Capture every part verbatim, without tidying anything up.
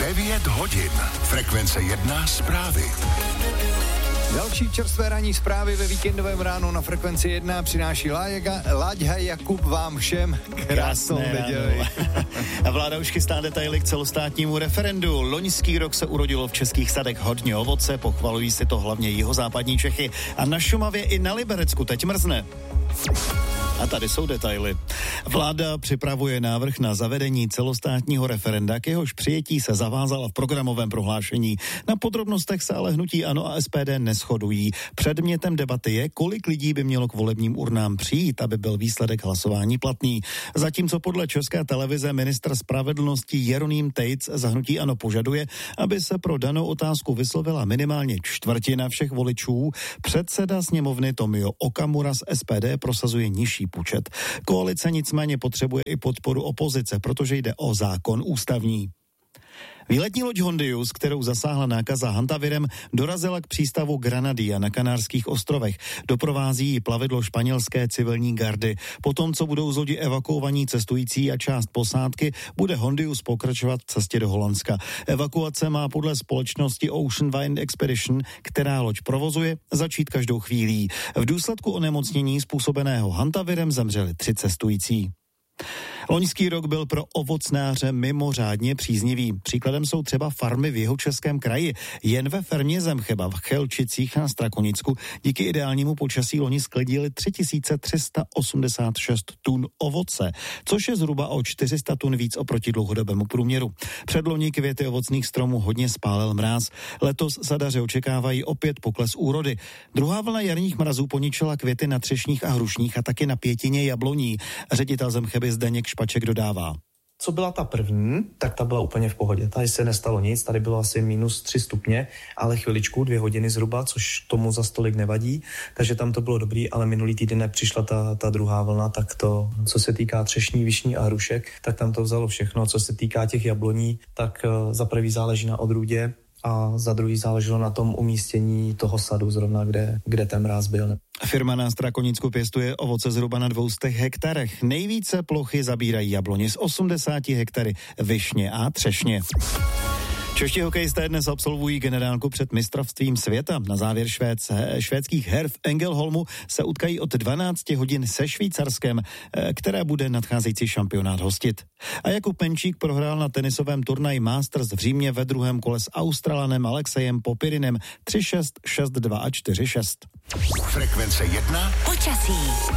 devět hodin. Frekvence jedna zprávy. Další čerstvé ranní zprávy ve víkendovém ránu na Frekvenci jedna přináší Láďa, Láďa Jakub vám všem krásnou neděli. Vláda už chystá detaily k celostátnímu referendu. Loňský rok se urodilo v českých sadech hodně ovoce, pochvalují si to hlavně jihozápadní Čechy. A na Šumavě i na Liberecku teď mrzne. A tady jsou detaily. Vláda připravuje návrh na zavedení celostátního referenda, k jehož přijetí se zavázala v programovém prohlášení. Na podrobnostech se ale hnutí ANO a S P D neshodují. Předmětem debaty je, kolik lidí by mělo k volebním urnám přijít, aby byl výsledek hlasování platný. Zatímco podle České televize ministr spravedlnosti Jeroným Tejc za hnutí ANO požaduje, aby se pro danou otázku vyslovila minimálně čtvrtina všech voličů, předseda sněmovny Tomio Okamura z S P D prosazuje nižší počet. Koalice nicméně potřebuje i podporu opozice, protože jde o zákon ústavní. Výletní loď Hondius, kterou zasáhla nákaza hantavirem, dorazila k přístavu Granadia na Kanárských ostrovech. Doprovází ji plavidlo španělské civilní gardy. Potom, co budou z lodi evakuovaní cestující a část posádky, bude Hondius pokračovat v cestě do Holandska. Evakuace má podle společnosti Ocean Wind Expedition, která loď provozuje, začít každou chvílí. V důsledku onemocnění způsobeného hantavirem zemřeli tři cestující. Loňský rok byl pro ovocnáře mimořádně příznivý. Příkladem jsou třeba farmy v Jihočeském kraji. Jen ve farmě Zemcheba v Chelčicích na Strakonicku díky ideálnímu počasí loni sklidili tři tisíce tři sta osmdesát šest tun ovoce, což je zhruba o čtyři sta tun víc oproti dlouhodobému průměru. Předloni květy ovocných stromů hodně spálil mráz. Letos sadaři očekávají opět pokles úrody. Druhá vlna jarních mrazů poničila květy na třešních a hrušních a taky na pětině jabloní. Ředitel Zemcheby Zdeněk Špaček dodává. Co byla ta první, tak ta byla úplně v pohodě. Tady se nestalo nic, tady bylo asi minus tři stupně, ale chviličku, dvě hodiny zhruba, což tomu za stolik nevadí, takže tam to bylo dobrý, ale minulý týden, jak přišla ta, ta druhá vlna, tak to, co se týká třešní, višní a hrušek, tak tam to vzalo všechno. Co se týká těch jabloní, tak za prvý záleží na odrůdě a za druhý záleželo na tom umístění toho sadu zrovna, kde, kde ten mráz byl. Firma na Strakonicku pěstuje ovoce zhruba na dvou stech hektarech. Nejvíce plochy zabírají jabloni z osmdesáti hektary, višně a třešně. Čeští hokejisté dnes absolvují generálku před mistrovstvím světa. Na závěr švéd, švédských her v Ängelholmu se utkají od dvanácti hodin se Švýcarskem, které bude nadcházející šampionát hostit. A Jakub Menčík prohrál na tenisovém turnaji Masters v Římě ve druhém kole s Australanem Alexejem Popirinem tři šest, šest dva a čtyři šest. Frekvence jedna. Počasí.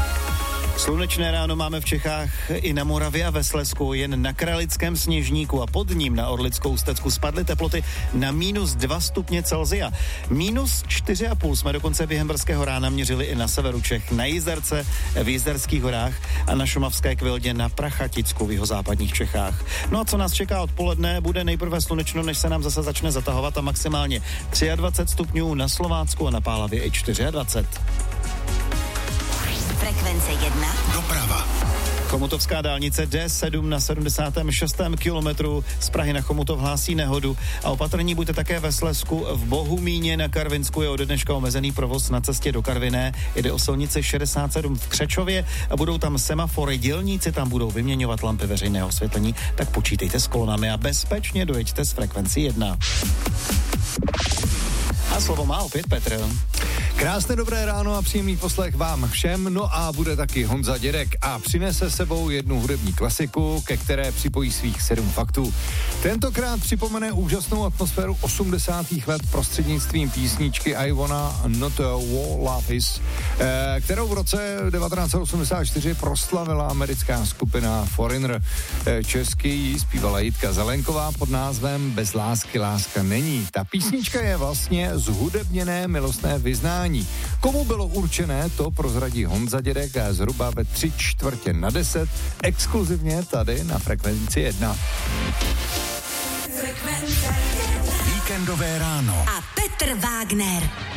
Slunečné ráno máme v Čechách i na Moravě a ve Slezsku, jen na Kralickém Sněžníku a pod ním na Orlickou Stecku spadly teploty na minus dva stupně Celsia. Minus čtyři a půl jsme dokonce během brzkého rána měřili i na severu Čech, na Jizerce, v Jizerských horách a na Šumavské Kvildě na Prachaticku v jihozápadních Čechách. No a co nás čeká odpoledne, bude nejprve slunečno, než se nám zase začne zatahovat a maximálně dvacet tři stupňů na Slovácku a na Pálavě i dvacet čtyři. Frekvence jedna. Doprava. Chomutovská dálnice D sedm na sedmdesátém šestém kilometru z Prahy na Chomutov hlásí nehodu a opatrní buďte také ve Slezsku. V Bohumíně na Karvinsku je ode dneška omezený provoz na cestě do Karviné. Jde o silnici šedesát sedm v Křečově a budou tam semafory, dělníci tam budou vyměňovat lampy veřejného osvětlení, tak počítejte s kolonami a bezpečně dojeďte z Frekvenci jedna. A slovo má opět Petr. Krásné dobré ráno a příjemný poslech vám všem, no a bude taky Honza Dědek a přinese sebou jednu hudební klasiku, ke které připojí svých sedm faktů. Tentokrát připomene úžasnou atmosféru osmdesátých let prostřednictvím písničky I Wanna Not a War Love Is, eh, kterou v roce devatenáct set osmdesát čtyři proslavila americká skupina Foreigner. Eh, česky ji zpívala Jitka Zelenková pod názvem Bez lásky láska není. Ta písnička je vlastně zhudebněné milostné vyznání. Komu bylo určené, to prozradí Honza Dědek zhruba ve tři čtvrtě na deset, exkluzivně tady na Frekvenci jedna. Víkendové ráno. A Petr Vágner.